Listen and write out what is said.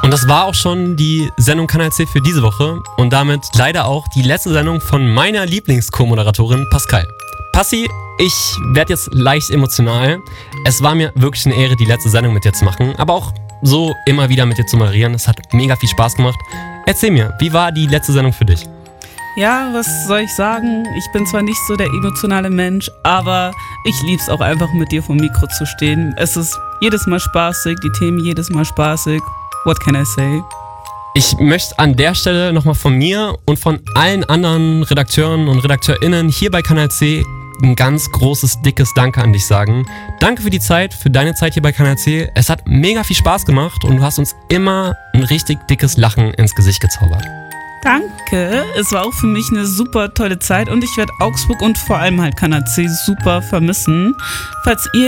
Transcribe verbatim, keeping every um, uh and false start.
Und das war auch schon die Sendung Kanal C für diese Woche und damit leider auch die letzte Sendung von meiner Lieblings-Co-Moderatorin Pascal. Passi, ich werde jetzt leicht emotional. Es war mir wirklich eine Ehre, die letzte Sendung mit dir zu machen, aber auch so immer wieder mit dir zu moderieren. Es hat mega viel Spaß gemacht. Erzähl mir, wie war die letzte Sendung für dich? Ja, was soll ich sagen? Ich bin zwar nicht so der emotionale Mensch, aber ich lieb's auch einfach mit dir vom Mikro zu stehen. Es ist jedes Mal spaßig, die Themen jedes Mal spaßig. What can I say? Ich möchte an der Stelle nochmal von mir und von allen anderen Redakteuren und RedakteurInnen hier bei Kanal C ein ganz großes, dickes Danke an dich sagen. Danke für die Zeit, für deine Zeit hier bei Kanal C. Es hat mega viel Spaß gemacht und du hast uns immer ein richtig dickes Lachen ins Gesicht gezaubert. Danke, es war auch für mich eine super tolle Zeit und ich werde Augsburg und vor allem halt Kanal C super vermissen. Falls ihr